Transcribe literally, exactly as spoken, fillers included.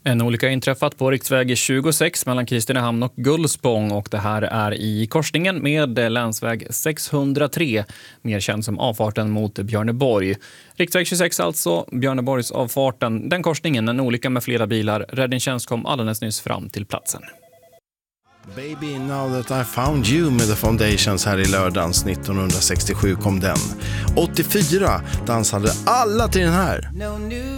En olycka har inträffat på riksväg tjugosex mellan Kristinehamn och Gullspång och det här är i korsningen med länsväg sexhundratre, mer känd som avfarten mot Björneborg. Riksväg tjugosex alltså, Björneborgs avfarten, den korsningen, en olycka med flera bilar. Räddningstjänst kom alldeles nyss fram till platsen. Baby, now that I found you med The Foundations här i lördagens nittonhundrasextiosju kom den. åttiofyra dansade alla till den här.